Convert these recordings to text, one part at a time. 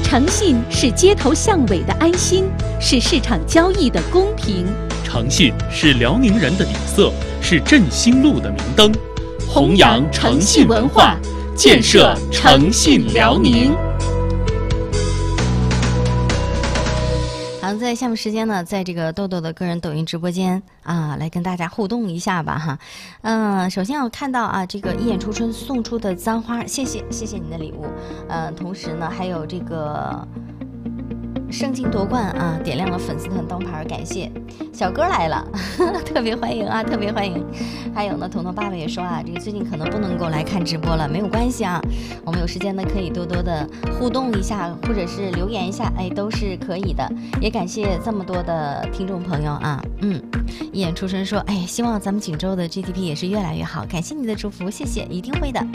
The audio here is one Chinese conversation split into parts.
诚信是街头巷尾的安心，是市场交易的公平。 诚信是辽宁人的底色，是振兴路的明灯。弘扬诚信文化，建设诚信辽宁。 好，在下面时间呢，在这个豆豆的个人抖音直播间啊，来跟大家互动一下吧哈。首先我看到啊，这个一眼初春送出的簪花，谢谢你的礼物。同时呢，还有这个胜金夺冠啊，点亮了粉丝团灯牌，感谢小哥来了，特别欢迎啊，特别欢迎。还有呢，彤彤爸爸也说啊，这个最近可能不能够来看直播了，没有关系啊，我们有时间呢可以多多的互动一下，或者是留言一下，哎，都是可以的。也感谢这么多的听众朋友啊，一眼初春说，哎，希望咱们锦州的 GDP 也是越来越好，感谢你的祝福，谢谢，一定会的。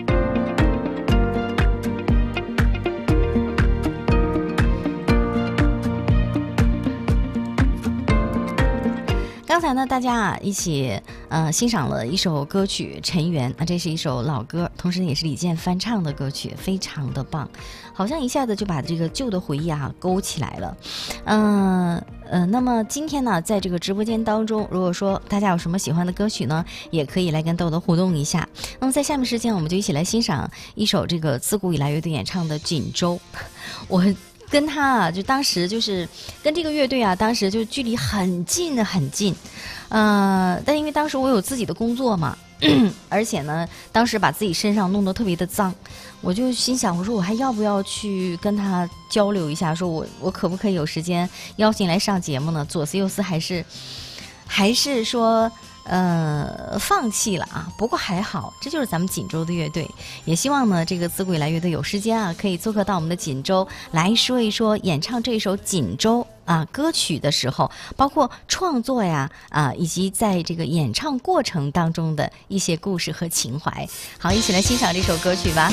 刚才呢，大家啊一起欣赏了一首歌曲《尘缘》啊，这是一首老歌，同时也是李健翻唱的歌曲，非常的棒，好像一下子就把这个旧的回忆啊勾起来了。那么今天呢，在这个直播间当中，如果说大家有什么喜欢的歌曲呢，也可以来跟豆豆互动一下。那么在下面时间，我们就一起来欣赏一首这个自古以来乐队演唱的《锦州》。我跟他啊，就当时就是跟这个乐队啊，当时就距离很近很近，但因为当时我有自己的工作嘛，而且呢，当时把自己身上弄得特别的脏，我就心想，我说我还要不要去跟他交流一下，说我可不可以有时间邀请来上节目呢？左思右思，还是说。放弃了啊，不过还好，这就是咱们锦州的乐队，也希望呢这个自古以来乐队有时间啊，可以做客到我们的锦州来说一说演唱这首锦州啊歌曲的时候，包括创作呀以及在这个演唱过程当中的一些故事和情怀。好，一起来欣赏这首歌曲吧。